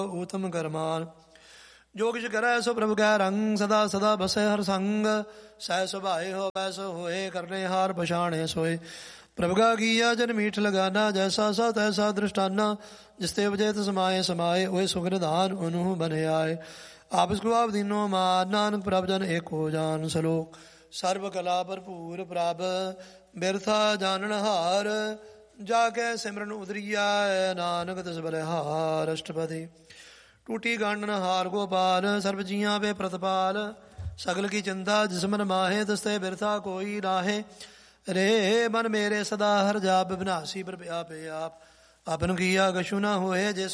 ਊਤਮ ਕਰਮਾਨ। ਜੋ ਕਿਛ ਕਰੈ ਸੋ ਪ੍ਰਭੁ ਕੈ ਰੰਗ, ਸਦਾ ਸਦਾ ਬਸੈ ਹਰ ਸੰਗ। ਸਹਿ ਸੁਭਾਏ ਹੋਵੈ ਸੋ ਹੋਏ, ਕਰਨੇ ਹਾਰ ਪਛਾਣੇ ਸੋਏ। ਪ੍ਰਭੁ ਕਾ ਕੀਆ ਜਨ ਮੀਠ ਲਗਾਨਾ, ਜੈਸਾ ਸਾ ਤੈਸਾ ਦ੍ਰਿਸ਼ਟਾਨਾ। ਜਿਸ ਤੇ ਉਪਜੇ ਤਿਸ ਸਮਾਏ ਸਮਾਏ, ਓਏ ਸੁਖ ਨਿਧਾਨ ਉਹਨੂੰ ਬਨ ਆਏ। ਆਪਸ ਕੋ ਆਪ ਦੀਨੋ ਮਾਨ, ਨਾਨਕ ਪ੍ਰਭ ਜਨ ਏਕੋ ਜਾਨ। ਸਲੋਕ। ਸਰਬ ਕਲਾ ਭਰਪੂਰ ਪ੍ਰਭ, ਬਿਰਥਾ ਜਾਨਣ ਹਾਰ। ਜਾ ਕੇ ਸਿਮਰਨ ਉਦਰੀਆ, ਨਾਨਕ ਤਿਸ ਬਲਿਹਾਰ। ਅਸ਼ਟਪਦੀ। ਟੂਟੀ ਗਾਂਡਨ ਹਾਰ ਗੋਪਾਲ, ਸਰਬ ਜੀਆਂ ਪੇ ਪ੍ਰਤਪਾਲ। ਸਗਲ ਕੀ ਚਿੰਤਾ ਜਿਸ ਮਨ ਮਾਹੇ, ਤਿਸ ਤੇ ਬਿਰਥਾ ਕੋਈ ਨਾਹੇ। ਰੇ ਮਨ ਮੇਰੇ ਸਦਾ ਹਰ ਜਾਪ, ਬਿਨਾਸੀ ਪ੍ਰਭਿਆ ਪੇ ਆਪ। ਆਪਨ ਕੀਆ ਕਛੂ ਨਾ ਹੋਏ, ਜੇ